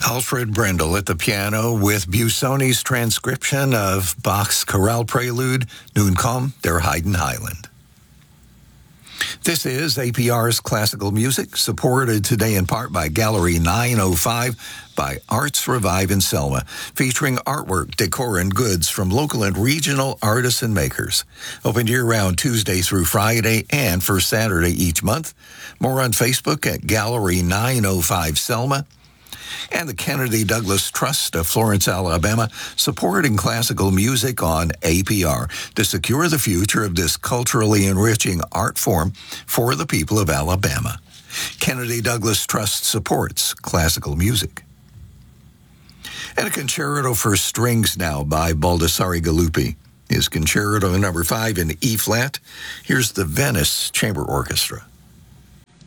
Alfred Brendel at the piano with Busoni's transcription of Bach's chorale prelude, Nun komm der Heiden Heiland. This is APR's Classical Music, supported today in part by Gallery 905 by Arts Revive in Selma, featuring artwork, decor, and goods from local and regional artists and makers. Open year-round Tuesday through Friday and first Saturday each month. More on Facebook at Gallery 905 Selma. And the Kennedy Douglas Trust of Florence, Alabama, supporting classical music on APR to secure the future of this culturally enriching art form for the people of Alabama. Kennedy Douglas Trust supports classical music. And a concerto for strings now by Baldassare Galuppi is Concerto number 5 in E-flat. Here's the Venice Chamber Orchestra.